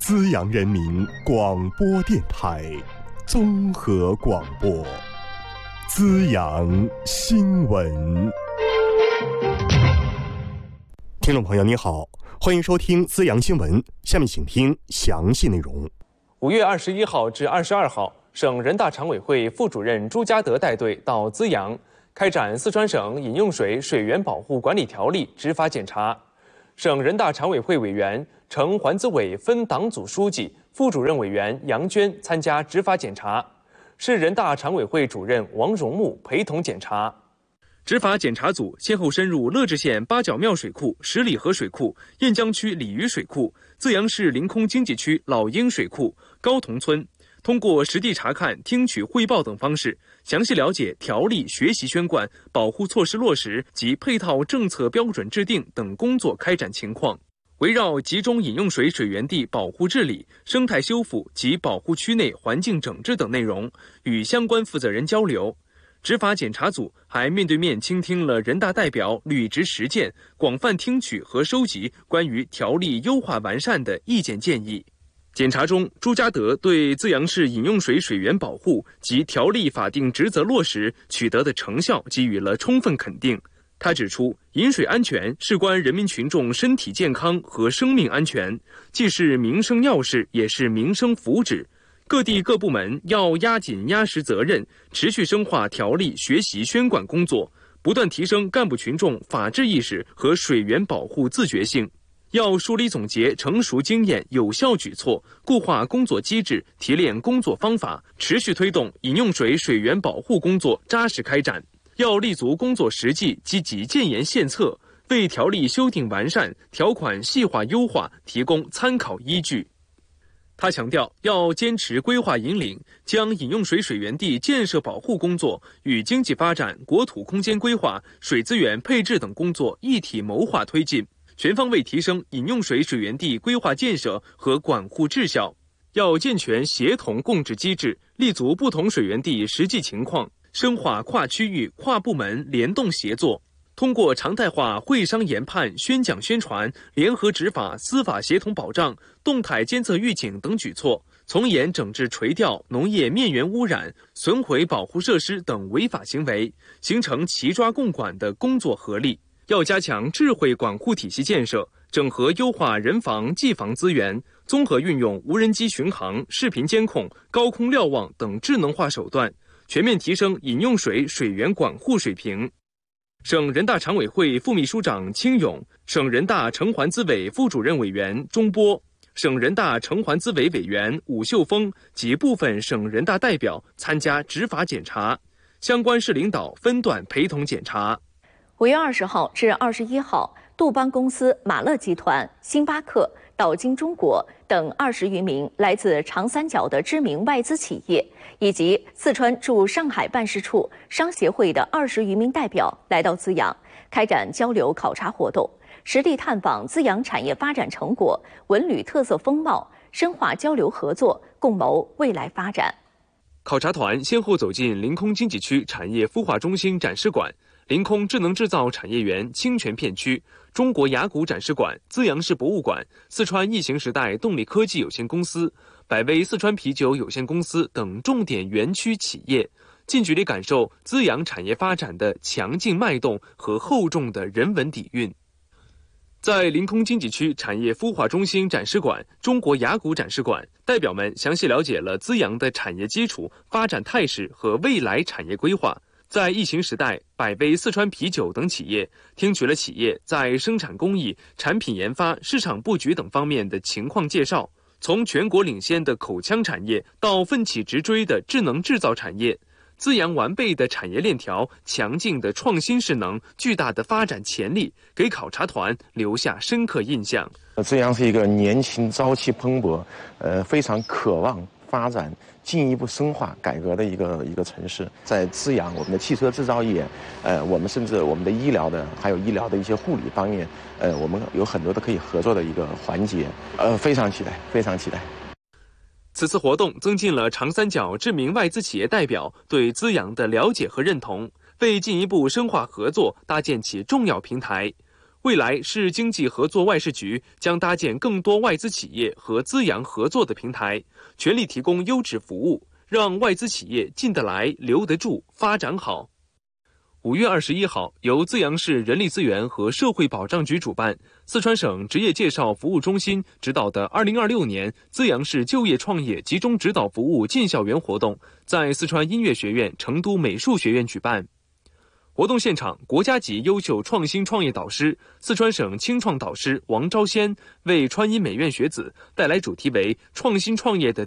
资阳人民广播电台综合广播，资阳新闻。听众朋友您好，欢迎收听资阳新闻，下面请听详细内容。 5月21号至22号，省人大常委会副主任朱家德带队到资阳，开展四川省饮用水水源保护管理条例执法检查。省人大常委会委员、城环资委分党组书记、副主任委员杨娟参加执法检查，市人大常委会主任王荣木陪同检查。执法检查组先后深入乐至县八角庙水库、十里河水库、雁江区鲤鱼水库、资阳市临空经济区老鹰水库、高同村，通过实地查看、听取汇报等方式，详细了解条例学习宣贯、保护措施落实及配套政策标准制定等工作开展情况。围绕集中饮用水水源地保护治理、生态修复及保护区内环境整治等内容，与相关负责人交流。执法检查组还面对面倾听了人大代表履职实践，广泛听取和收集关于条例优化完善的意见建议。检查中，朱家德对资阳市饮用水水源保护及条例法定职责落实取得的成效给予了充分肯定。他指出，饮水安全事关人民群众身体健康和生命安全，既是民生要事，也是民生福祉。各地各部门要压紧压实责任，持续深化条例学习宣贯工作，不断提升干部群众法治意识和水源保护自觉性。要梳理总结成熟经验、有效举措，固化工作机制，提炼工作方法，持续推动饮用水水源保护工作扎实开展。要立足工作实际，积极建言献策，为条例修订完善、条款细化优化提供参考依据。他强调，要坚持规划引领，将饮用水水源地建设保护工作与经济发展、国土空间规划、水资源配置等工作一体谋划推进，全方位提升饮用水水源地规划建设和管护质效。要健全协同共治机制，立足不同水源地实际情况，深化跨区域、跨部门联动协作，通过常态化会商研判、宣讲宣传、联合执法、司法协同保障、动态监测预警等举措，从严整治垂钓、农业面源污染、损毁保护设施等违法行为，形成齐抓共管的工作合力。要加强智慧管护体系建设，整合优化人防技防资源，综合运用无人机巡航、视频监控、高空瞭望等智能化手段，全面提升饮用水水源管护水平。省人大常委会副秘书长清勇、省人大城环资委副主任委员钟波、省人大城环资委委员武秀峰及部分省人大代表参加执法检查，相关市领导分段陪同检查。 5月20号至21号，杜邦公司、马乐集团、星巴克、岛金中国等20余名来自长三角的知名外资企业，以及四川驻上海办事处商协会的20余名代表来到资阳，开展交流考察活动，实地探访资阳产业发展成果、文旅特色风貌，深化交流合作，共谋未来发展。 考察团先后走进临空经济区产业孵化中心展示馆、临空智能制造产业园清泉片区、中国雅谷展示馆、资阳市博物馆、四川异形时代动力科技有限公司、百威四川啤酒有限公司等重点园区企业，近距离感受资阳产业发展的强劲脉动和厚重的人文底蕴。在临空经济区产业孵化中心展示馆、中国雅谷展示馆，代表们详细了解了资阳的产业基础、发展态势和未来产业规划。在疫情时代，百威四川啤酒等企业听取了企业在生产工艺、产品研发、市场布局等方面的情况介绍，从全国领先的口腔产业到奋起直追的智能制造产业，资阳完备的产业链条、强劲的创新势能、巨大的发展潜力，给考察团留下深刻印象。 资阳是一个年轻、朝气蓬勃，非常渴望发展、进一步深化改革的一个城市。在资阳，我们的汽车制造业，我们甚至我们的医疗的，还有医疗的一些护理方面，我们有很多的可以合作的一个环节，非常期待，非常期待。 此次活动增进了长三角知名外资企业代表对资阳的了解和认同，为进一步深化合作搭建起重要平台。 未来市经济合作外事局将搭建更多外资企业和资阳合作的平台，全力提供优质服务，让外资企业进得来、留得住、发展好。5月21号，由资阳市人力资源和社会保障局主办，四川省职业介绍服务中心指导的2026年资阳市就业创业集中指导服务进校园活动，在四川音乐学院、成都美术学院举办。活动现场，国家级优秀创新创业导师、四川省青创导师王昭先为川音美院学子带来主题为“创新创业的